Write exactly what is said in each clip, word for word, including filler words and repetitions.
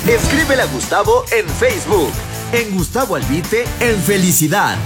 Escríbele a Gustavo en Facebook. En Gustavo Albite, en Felicidad.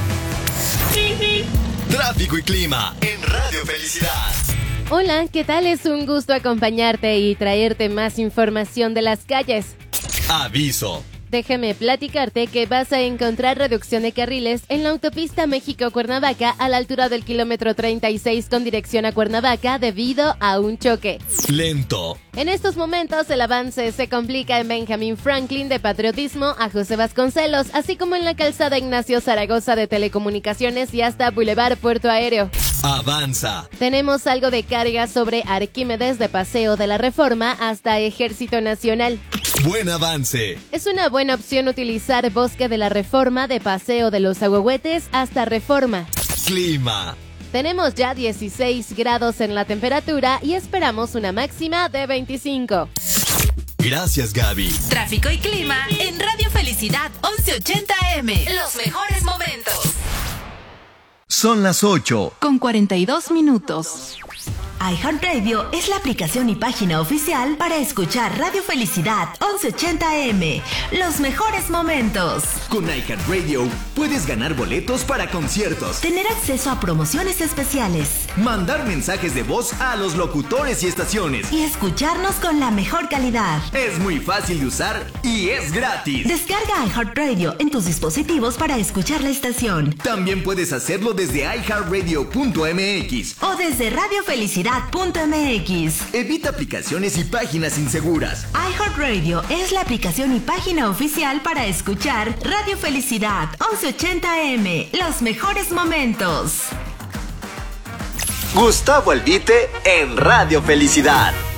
Tráfico y clima en Radio Felicidad. Hola, ¿qué tal? Es un gusto acompañarte y traerte más información de las calles. Aviso. Déjame platicarte que vas a encontrar reducción de carriles en la autopista México-Cuernavaca a la altura del kilómetro treinta y seis con dirección a Cuernavaca debido a un choque. Lento. En estos momentos el avance se complica en Benjamin Franklin de Patriotismo a José Vasconcelos, así como en la calzada Ignacio Zaragoza de Telecomunicaciones y hasta Boulevard Puerto Aéreo. Avanza. Tenemos algo de carga sobre Arquímedes de Paseo de la Reforma hasta Ejército Nacional. Buen avance. Es una buena opción utilizar Bosque de la Reforma de Paseo de los Ahuehuetes hasta Reforma. Clima. Tenemos ya dieciséis grados en la temperatura y esperamos una máxima de veinticinco. Gracias, Gaby. Tráfico y clima en Radio Felicidad once ochenta A M. Los mejores momentos. Son las ocho. Con cuarenta y dos minutos. iHeartRadio es la aplicación y página oficial para escuchar Radio Felicidad once ochenta A M. Los mejores momentos. Con iHeartRadio puedes ganar boletos para conciertos, Tener acceso a promociones especiales mandar mensajes de voz a los locutores y estaciones. y escucharnos con la mejor calidad. Es muy fácil de usar y es gratis. Descarga iHeartRadio en tus dispositivos para escuchar la estación También puedes hacerlo desde i heart radio punto m x. o desde radio felicidad punto m x. Evita aplicaciones y páginas inseguras. iHeartRadio es la aplicación y página oficial para escuchar Radio Felicidad once ochenta A M. Los mejores momentos. Gustavo Albite en Radio Felicidad.